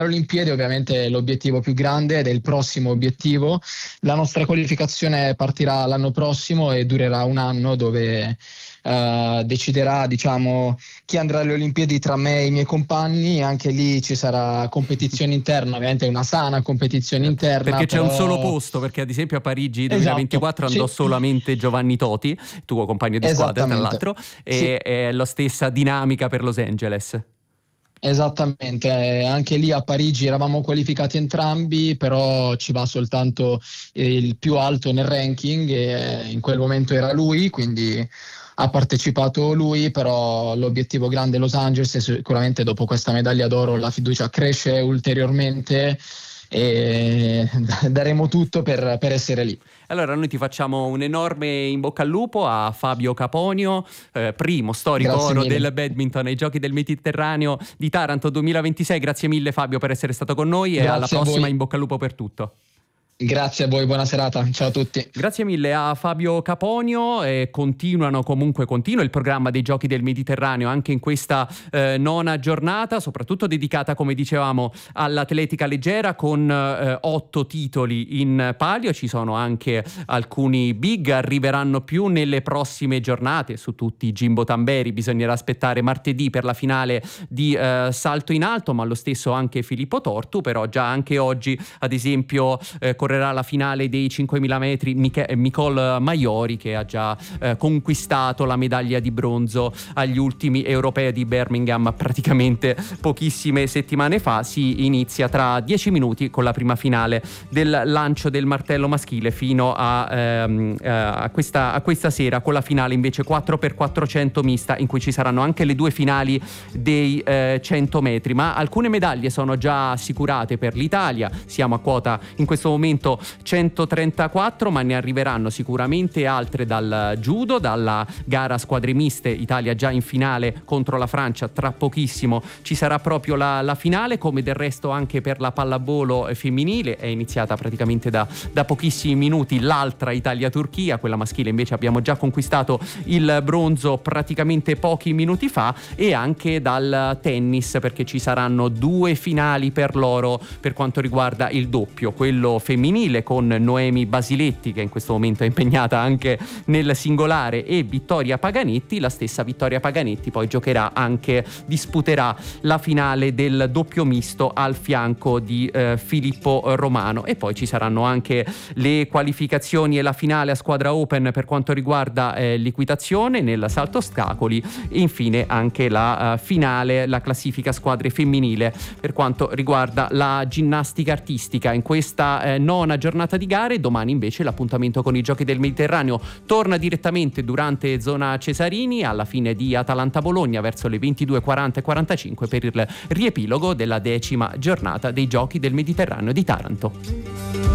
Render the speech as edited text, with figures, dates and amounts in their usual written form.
Olimpiadi ovviamente è l'obiettivo più grande ed è il prossimo obiettivo. La nostra qualificazione partirà l'anno prossimo e durerà un anno, dove deciderà, diciamo, chi andrà alle Olimpiadi tra me e i miei compagni. Anche lì ci sarà competizione interna, ovviamente una sana competizione interna, Perché c'è un solo però posto, perché ad esempio a Parigi esatto, 2024 andò sì, solamente Giovanni Toti, tuo compagno di squadra tra esattamente. l'altro, Sì. e è la stessa dinamica per Los Angeles. Esattamente, anche lì a Parigi eravamo qualificati entrambi, però ci va soltanto il più alto nel ranking e in quel momento era lui, quindi ha partecipato lui, però l'obiettivo grande è Los Angeles e sicuramente dopo questa medaglia d'oro la fiducia cresce ulteriormente e daremo tutto per essere lì. Allora noi ti facciamo un enorme in bocca al lupo a Fabio Caponio, primo storico Grazie oro mille. del badminton ai Giochi del Mediterraneo di Taranto 2026. Grazie mille Fabio per essere stato con noi e alla Grazie a prossima, voi. in bocca al lupo per tutto. Grazie a voi, buona serata. Ciao a tutti. Grazie mille a Fabio Caponio, continua il programma dei Giochi del Mediterraneo anche in questa nona giornata, soprattutto dedicata, come dicevamo, all'atletica leggera con 8 titoli in palio. Ci sono anche alcuni big, arriveranno più nelle prossime giornate, su tutti Jimbo Tamberi, bisognerà aspettare martedì per la finale di salto in alto, ma lo stesso anche Filippo Tortu. Però già anche oggi, ad esempio, correrà la finale dei 5.000 metri Nicole Maiori, che ha già conquistato la medaglia di bronzo agli ultimi europei di Birmingham praticamente pochissime settimane fa. Si inizia tra 10 minuti con la prima finale del lancio del martello maschile fino a questa sera, con la finale invece 4x400 mista, in cui ci saranno anche le due finali dei 100 metri. Ma alcune medaglie sono già assicurate per l'Italia. Siamo a quota in questo momento 134, ma ne arriveranno sicuramente altre dal judo, dalla gara squadre miste. Italia già in finale contro la Francia, tra pochissimo ci sarà proprio la finale, come del resto anche per la pallavolo femminile. È iniziata praticamente da pochissimi minuti l'altra Italia-Turchia, quella maschile invece abbiamo già conquistato il bronzo praticamente pochi minuti fa. E anche dal tennis, perché ci saranno due finali per l'oro per quanto riguarda il doppio, quello femminile con Noemi Basiletti, che in questo momento è impegnata anche nel singolare, e Vittoria Paganetti. La stessa Vittoria Paganetti poi disputerà la finale del doppio misto al fianco di Filippo Romano. E poi ci saranno anche le qualificazioni e la finale a squadra open per quanto riguarda l'equitazione nel salto ostacoli, e infine anche la finale, la classifica squadre femminile per quanto riguarda la ginnastica artistica. In questa nona giornata di gare, domani invece l'appuntamento con i Giochi del Mediterraneo torna direttamente durante zona Cesarini alla fine di Atalanta-Bologna verso le 22:40 e 45 per il riepilogo della 10ª giornata dei Giochi del Mediterraneo di Taranto.